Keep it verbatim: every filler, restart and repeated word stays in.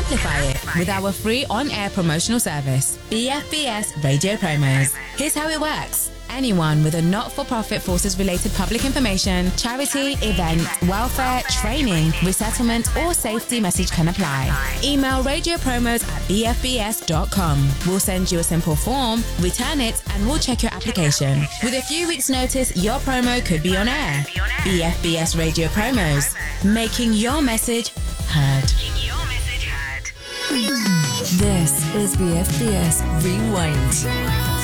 Amplify it with our free on-air promotional service, B F B S Radio Promos. Here's how it works. Anyone with a not-for-profit forces-related public information, charity, event, welfare, training, resettlement, or safety message can apply. Email radiopromos at b f b s dot com. We'll send you a simple form, return it, and we'll check your application. With a few weeks' notice, your promo could be on air. B F B S Radio Promos, making your message heard. This is B F B S Rewind.